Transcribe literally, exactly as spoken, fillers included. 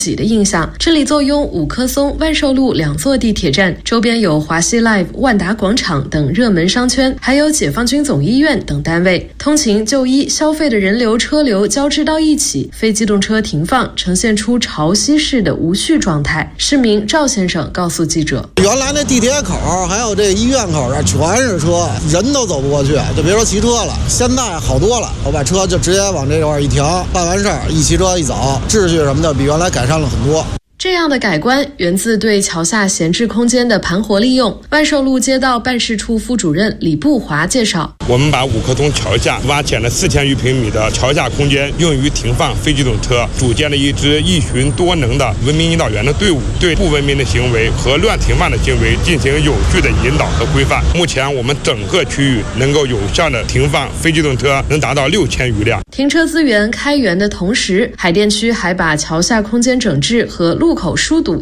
己的印象。这里坐拥五棵松、万寿路两座地铁站，周边有华西 Live、万达广场等热门商圈，还有解放军总医院等单位。通勤、就医、消费的人流车流交织到一起，非机动车停放呈现出潮汐式的无序状态。市民赵先生告诉记者， 原来那地铁口还有这医院口这全是车，人都走不过去，就别说骑车了。现在好多了，我把车就直接往这块一停，办完事儿一骑车一走，秩序什么的比原来改善了很多。 这样的改观源自对桥下闲置空间的盘活利用。万寿路街道办事处副主任李步华介绍， 我们把五棵松桥下挖潜了四千余平米的桥下空间用于停放非机动车，组建了一支一循多能的文明引导员的队伍，对不文明的行为和乱停放的行为进行有序的引导和规范。目前我们整个区域能够有效的停放非机动车能达到六千余辆。 停车资源开源的同时，海淀区还把桥下空间整治和路口疏堵